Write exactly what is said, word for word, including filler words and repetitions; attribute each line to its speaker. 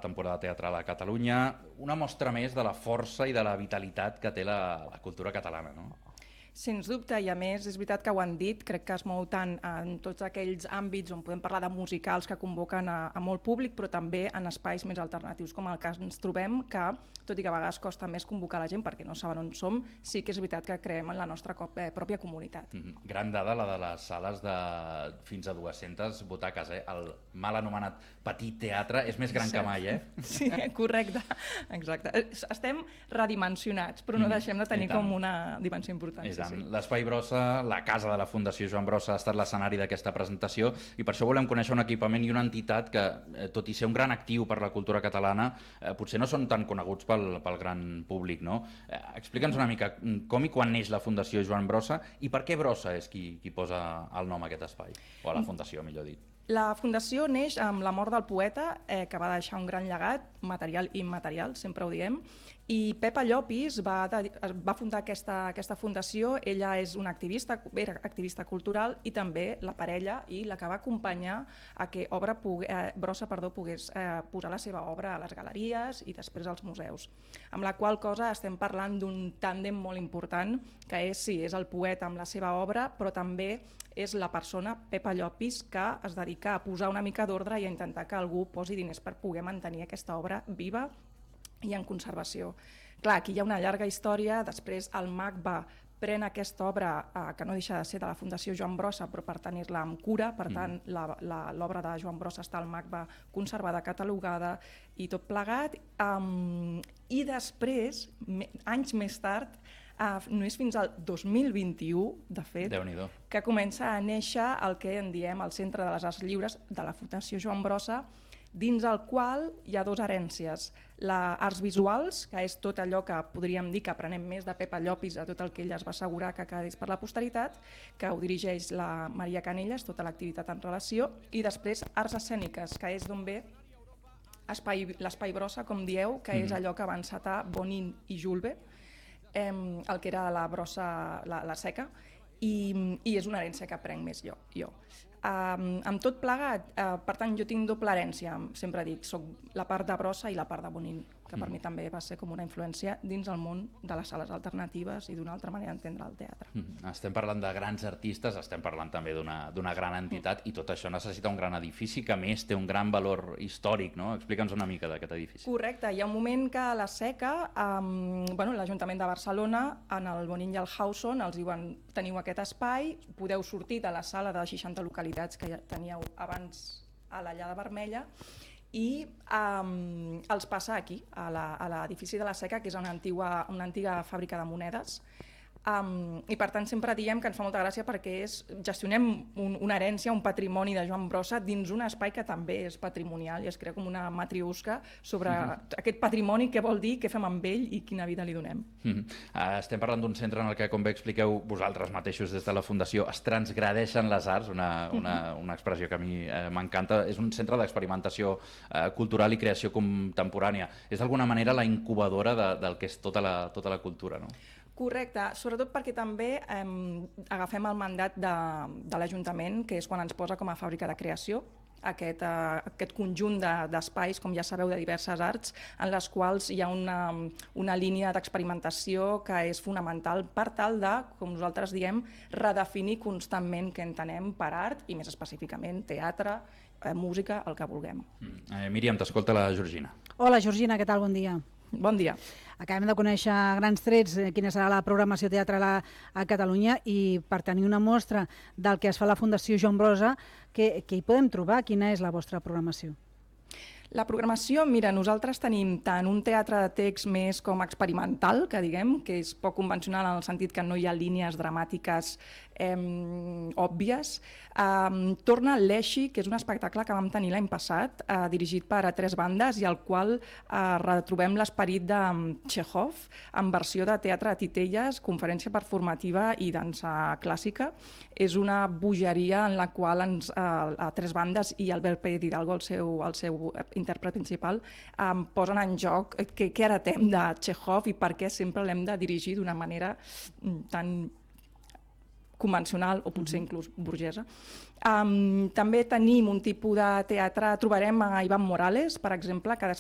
Speaker 1: temporada teatral a Catalunya, una mostra més de la força i de la vitalitat que té la, la cultura catalana, no?
Speaker 2: Sens dubte, i a més és veritat que ho han dit, crec que es mou tant en tots aquells àmbits on podem parlar de musicals que convoquen a, a molt públic, però també en espais més alternatius, com el que ens trobem, que tot i que a vegades costa més convocar la gent perquè no saben on som, sí que és veritat que creem en la nostra eh, pròpia comunitat.
Speaker 1: Mm-hmm. Gran dada la de les sales de fins a dues-centes butaques, eh? El mal anomenat petit teatre és més gran sí. que mai, eh?
Speaker 2: Sí, correcte, exacte. Estem redimensionats, però no deixem de tenir com una dimensió important.
Speaker 1: Sí, sí. L'Espai Brossa, la casa de la Fundació Joan Brossa, ha estat l'escenari d'aquesta presentació i per això volem conèixer un equipament i una entitat que, tot i ser un gran actiu per la cultura catalana, eh, potser no són tan coneguts pel, pel gran públic, no? Eh, Explica'ns una mica com i quan neix la Fundació Joan Brossa i per què Brossa és qui, qui posa el nom a aquest espai, o a la Fundació, millor dit.
Speaker 2: La Fundació neix amb la mort del poeta, eh, que va deixar un gran llegat, material i immaterial, sempre ho diem, i Pepa Llopis va, va fundar aquesta, aquesta fundació. Ella és una activista, era activista cultural i també la parella i la que va acompanyar a que obra pogué, eh, Brossa perdó, pogués eh, posar la seva obra a les galeries i després als museus. Amb la qual cosa estem parlant d'un tàndem molt important, que és, sí, és el poeta amb la seva obra, però també és la persona, Pepa Llopis, que es dedica a posar una mica d'ordre i a intentar que algú posi diners per poder mantenir aquesta obra viva i en conservació. Clar, aquí hi ha una llarga història, després el M A C B A pren aquesta obra, eh, que no deixa de ser de la Fundació Joan Brossa, però per tenir-la amb cura, per tant, l'obra de Joan Brossa està al M A C B A conservada, catalogada i tot plegat, um, i després, me, anys més tard, Uh, no és fins al dos mil vint-i-u, de fet, que comença a néixer el que en diem el Centre de les Arts Lliures de la Fundació Joan Brossa, dins el qual hi ha dues herències. Les arts visuals, que és tot allò que podríem dir que aprenem més de Pepa Llopis, de tot el que ella es va assegurar que quedés per la posteritat, que ho dirigeix la Maria Canelles, tota l'activitat en relació, i després arts escèniques, que és d'on ve l'Espai Brossa, com dieu, que és allò que va encetar Bonin i Julbe, el que era la brossa, la, la seca, i, i és una herència que prenc més jo. jo. Um, amb tot plegat, uh, per tant, jo tinc doble herència, sempre dic, soc la part de Brossa i la part de Bonin, que per mm. mi també va ser com una influència dins el món de les sales alternatives i d'una altra manera d'entendre el teatre.
Speaker 1: Mm. Estem parlant de grans artistes, estem parlant també d'una gran entitat, mm. i tot això necessita un gran edifici que a més té un gran valor històric, no? Explica'ns una mica d'aquest edifici.
Speaker 2: Correcte, hi ha un moment que a la Seca, um, bueno, l'Ajuntament de Barcelona, en el Bonin i el Hauson, els diuen, teniu aquest espai, podeu sortir de la sala de seixanta localitats que ja teníeu abans a la Llada Vermella, i um, els passa aquí, a l'edifici de la Seca, que és una antiga, una antiga fàbrica de monedes. Um, I per tant sempre diem que ens fa molta gràcia perquè és, gestionem un, una herència, un patrimoni de Joan Brossa dins un espai que també és patrimonial i es crea com una matriusca sobre mm-hmm. aquest patrimoni, què vol dir, què fem amb ell i quina vida li donem.
Speaker 1: Mm-hmm. uh, Estem parlant d'un centre en el que, com bé expliqueu vosaltres mateixos des de la Fundació, es transgradeixen les arts, una, una, una expressió que a mi eh, m'encanta. És un centre d'experimentació eh, cultural i creació contemporània. És d'alguna manera la incubadora de, del que és tota la, tota la cultura, no?
Speaker 2: Correcte, sobretot perquè també eh, agafem el mandat de, de l'Ajuntament, que és quan ens posa com a fàbrica de creació, aquest, eh, aquest conjunt d'espais, de, com ja sabeu, de diverses arts, en les quals hi ha una, una línia d'experimentació que és fonamental per tal de, com nosaltres diem, redefinir constantment què entenem per art i més específicament teatre, eh, música, el que vulguem.
Speaker 1: Mm. Eh, Míriam, t'escolta la Georgina.
Speaker 3: Hola Georgina, què tal? Bon dia.
Speaker 2: Bon dia.
Speaker 3: Acabem de conèixer a grans trets quina serà la programació teatral a, a Catalunya i per tenir una mostra del que es fa a la Fundació Joan Brossa, què, què hi podem trobar? Quina és la vostra programació?
Speaker 2: La programació, mira, nosaltres tenim tant un teatre de text més com experimental, que diguem, que és poc convencional en el sentit que no hi ha línies dramàtiques eh, òbvies. Eh, torna l'Eixi, que és un espectacle que vam tenir l'any passat, eh, dirigit per a tres bandes i al qual eh, retrobem l'esperit de Txékhov en versió de teatre de titelles, conferència performativa i dansa clàssica. És una bogeria en la qual ens, eh, a tres bandes i Albert Pérez Hidalgo, el seu, el seu intèrpret principal, um, posen en joc què, què heretem de Txékhov i per què sempre l'hem de dirigir d'una manera tan convencional o potser inclús burgesa. Um, també tenim un tipus de teatre, trobarem a Iván Morales, per exemple, que